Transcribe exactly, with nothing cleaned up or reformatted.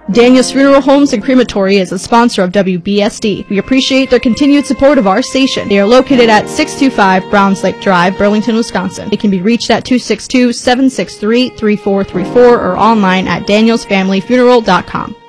Daniels Funeral Homes and Crematory is a sponsor of W B S D. We appreciate their continued support of our station. They are located at six two five Browns Lake Drive, Burlington, Wisconsin. They can be reached at two six two, seven six three, three four three four or online at daniels family funeral dot com.